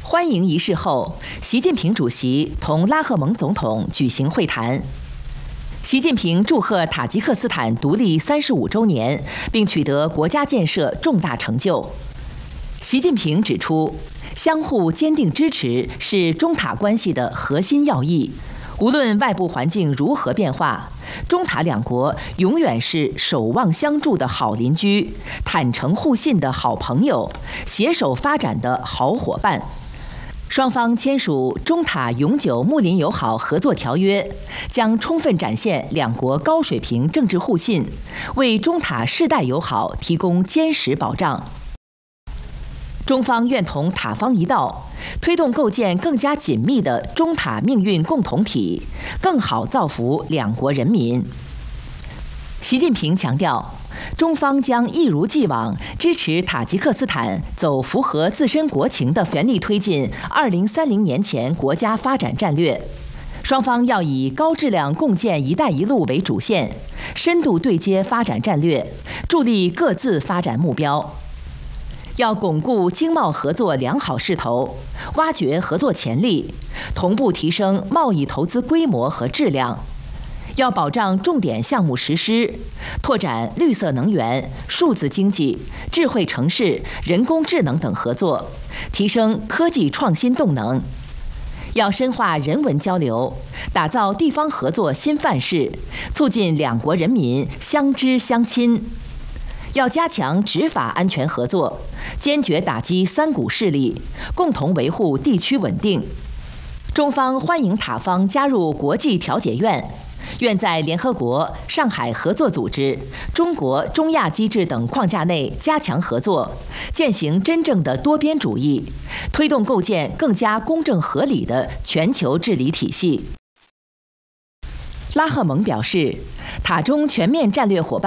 欢迎仪式后，习近平主席同拉赫蒙总统举行会谈。习近平祝贺塔吉克斯坦独立35周年，并取得国家建设重大成就。习近平指出，相互坚定支持是中塔关系的核心要义。无论外部环境如何变化，中塔两国永远是守望相助的好邻居，坦诚互信的好朋友，携手发展的好伙伴。双方签署中塔永久睦邻友好合作条约，将充分展现两国高水平政治互信，为中塔世代友好提供坚实保障。中方愿同塔方一道，推动构建更加紧密的中塔命运共同体，更好造福两国人民。习近平强调，中方将一如既往支持塔吉克斯坦走符合自身国情的全力推进2030年前国家发展战略。双方要以高质量共建“一带一路”为主线，深度对接发展战略，助力各自发展目标。要巩固经贸合作良好势头，挖掘合作潜力，同步提升贸易投资规模和质量。要保障重点项目实施，拓展绿色能源、数字经济、智慧城市、人工智能等合作，提升科技创新动能。要深化人文交流，打造地方合作新范式，促进两国人民相知相亲。要加强执法安全合作，坚决打击三股势力，共同维护地区稳定。中方欢迎塔方加入国际调解院，愿在联合国、上海合作组织、中国中亚机制等框架内加强合作，践行真正的多边主义，推动构建更加公正合理的全球治理体系。拉赫蒙表示，塔中全面战略伙伴